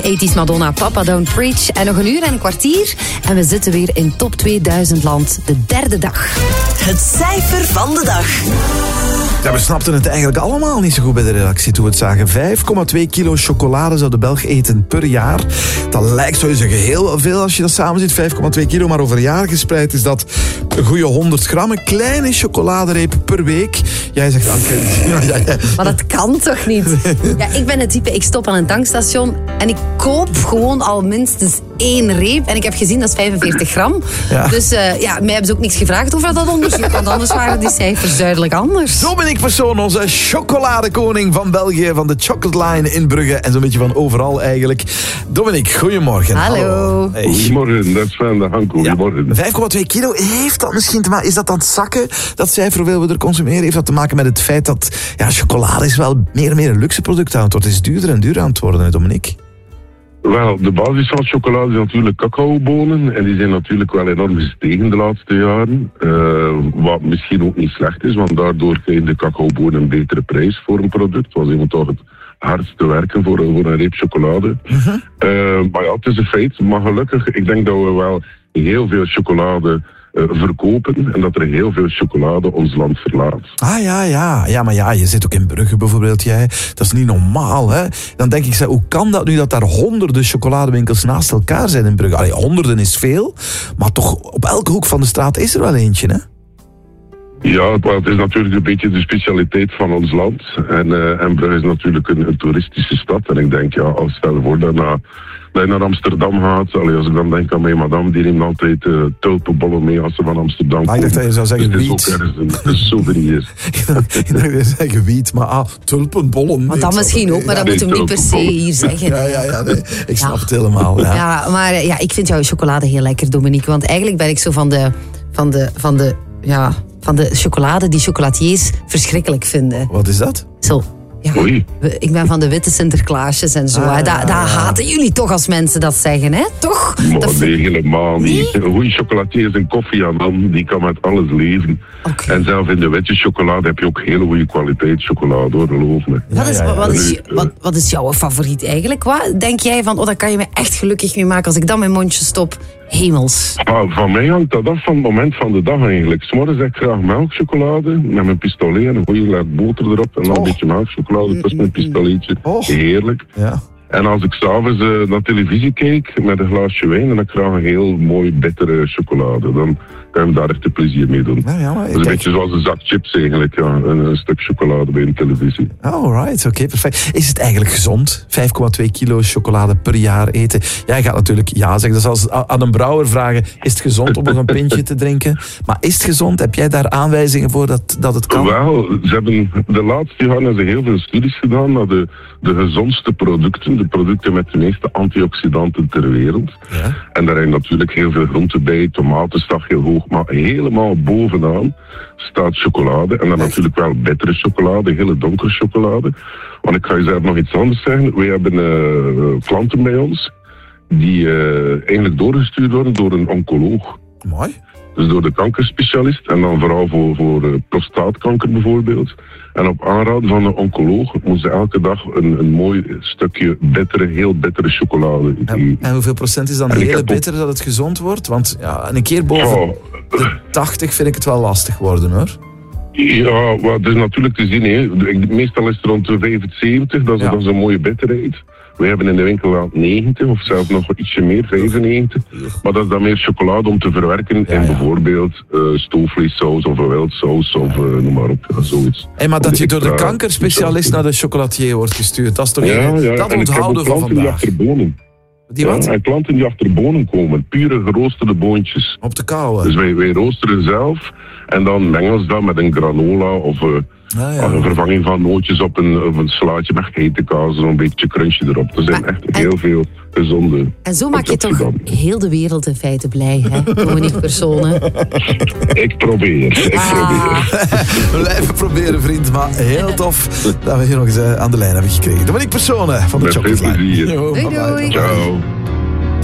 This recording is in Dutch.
80's Madonna, Papa Don't Preach. En nog 1 uur en een kwartier. En we zitten weer in top 2000 land. De 3e dag. Het cijfer van de dag. Ja, we snapten het eigenlijk allemaal niet zo goed bij de redactie toen we het zagen. 5,2 kilo chocolade zou de Belg eten per jaar. Dat lijkt, zou je zeggen, heel veel als je dat samen ziet. 5,2 kilo, maar over een jaar gespreid is dat een goede 100 gram. Een kleine chocoladereep per week. Jij zegt, Anke... Maar dat kan toch niet? Ja, ik ben het type, ik stop aan een tankstation en ik koop gewoon al minstens 1 reep. En ik heb gezien, dat is 45 gram. Ja. Dus mij hebben ze ook niks gevraagd over dat onderzoek. Want anders waren die cijfers duidelijk anders. Dominique Persson, onze chocoladekoning van België, van de Chocolate Line in Brugge en zo'n beetje van overal eigenlijk. Dominique, goedemorgen. Hallo. Hey. Goedemorgen, dat is Sven de Hanko. Goedemorgen. 5,2 kilo, heeft dat misschien te maken, is dat aan het zakken, dat cijfer hoeveel we er consumeren? Heeft dat te maken met het feit dat chocolade is wel meer en meer een luxe product aan het worden? Het is duurder en duurder aan het worden, hè, Dominique? Wel, de basis van chocolade is natuurlijk cacaobonen. En die zijn natuurlijk wel enorm gestegen de laatste jaren. Wat misschien ook niet slecht is, want daardoor krijg je de cacaobonen een betere prijs voor een product. Want je moet toch het hardste werken voor een reep chocolade. Maar ja, het is een feit. Maar gelukkig, ik denk dat we wel heel veel chocolade verkopen en dat er heel veel chocolade ons land verlaat. Ja, maar ja, je zit ook in Brugge bijvoorbeeld, jij. Dat is niet normaal, hè? Dan denk ik, hoe kan dat nu dat daar honderden chocoladewinkels naast elkaar zijn in Brugge? Allee, honderden is veel, maar toch op elke hoek van de straat is er wel eentje, hè? Ja, het is natuurlijk een beetje de specialiteit van ons land. En Brugge is natuurlijk een toeristische stad. En ik denk, stel je voor dat je naar Amsterdam gaat. Als ik dan denk aan mijn madame, die neemt altijd tulpenbollen mee als ze van Amsterdam komen. Ik dacht dat je zou zeggen dus wiet. Het is ook ergens een souvenir. Ik dacht dat je zeggen wiet, maar tulpenbollen. Want dat misschien ook, maar dat moeten we niet per se hier zeggen. Ja, nee, ik snap het helemaal. Ja, maar ik vind jouw chocolade heel lekker, Dominique. Want eigenlijk ben ik zo van de chocolade die chocolatiers verschrikkelijk vinden. Wat is dat? Zo. Ja, Oei. ik ben van de witte Sinterklaasjes en zo. Daar haten jullie toch als mensen dat zeggen, hè? Toch? Maar nee, helemaal niet. Een goede chocolatier is een koffie aan man, die kan met alles leven. Okay. En zelfs in de witte chocolade heb je ook hele goede kwaliteit chocolade, hoor, geloof me. Wat is jouw favoriet eigenlijk? Wat denk jij van, daar kan je me echt gelukkig mee maken als ik dan mijn mondje stop? Hemels. Van mij hangt dat af van het moment van de dag eigenlijk. 's Morgens heb ik graag melkchocolade met mijn pistolet en een goede laag boter erop en dan een beetje melkchocolade tussen mijn pistoletje. Heerlijk. Ja. En als ik s'avonds naar televisie kijk met een glaasje wijn, dan heb ik graag een heel mooi bittere chocolade. Dan kan je daar echt een plezier mee doen. Dat is een beetje zoals een zak chips eigenlijk, een stuk chocolade bij een televisie. Alright, oké, perfect. Is het eigenlijk gezond? 5,2 kilo chocolade per jaar eten? Jij gaat natuurlijk ja zeggen. Dus als aan een brouwer vragen, is het gezond om nog een pintje te drinken? Maar is het gezond? Heb jij daar aanwijzingen voor dat het kan? Wel, ze hebben de laatste jaren heel veel studies gedaan naar de gezondste producten. De producten met de meeste antioxidanten ter wereld. Ja. En daar zijn natuurlijk heel veel groenten bij. Tomaten staat heel hoog. Maar helemaal bovenaan staat chocolade. En dan natuurlijk wel bittere chocolade, hele donkere chocolade. Want ik ga je zelf nog iets anders zeggen. We hebben klanten bij ons die eigenlijk doorgestuurd worden door een oncoloog. Mooi. Dus door de kankerspecialist. En dan vooral voor prostaatkanker bijvoorbeeld. En op aanraden van een oncoloog moeten ze elke dag een mooi stukje heel bittere chocolade eten. En hoeveel procent is dan de hele bittere dat het gezond wordt? Want een keer boven de 80 vind ik het wel lastig worden, hoor. Ja, maar het is natuurlijk te zien. Hè. Meestal is het rond de 75, dat is een mooie bitterheid. We hebben in de winkel wel 90 of zelfs nog ietsje meer, 95. Maar dat is dan meer chocolade om te verwerken in bijvoorbeeld stoofvleessaus of een wildsaus of noem maar op, zoiets. Maar dat je door de kankerspecialist naar de chocolatier wordt gestuurd, dat is toch dat onthouden van vandaag. Die wat? En klanten die achter bonen komen, pure geroosterde boontjes. Op de koude. Dus wij roosteren zelf en dan mengen ze dat met een granola of een vervanging van nootjes op een slaatje met geitenkaas, zo'n beetje crunchje erop. Er zijn echt heel veel gezonde. En zo maak je toch heel de wereld in feite blij, hè? Dominique Persson. Ik probeer. We blijven proberen, vriend, maar heel tof dat we hier nog eens aan de lijn hebben gekregen. Dominique Persson van de Chocolate Line. Doei. Ciao.